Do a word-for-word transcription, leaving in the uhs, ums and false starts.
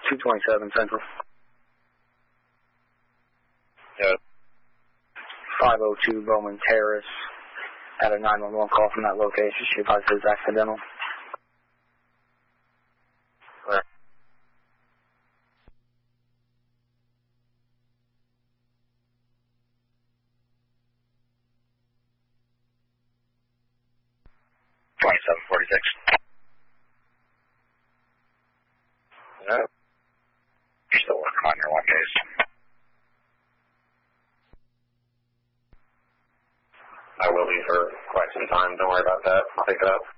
two twenty-seven Central. Yep. five oh two Bowman Terrace. Had a nine one one call from that location. She advised it was accidental. Where? twenty-seven forty-six. Yep. You're still working on your one case. I will be for quite some time. Don't worry about that. I'll pick it up.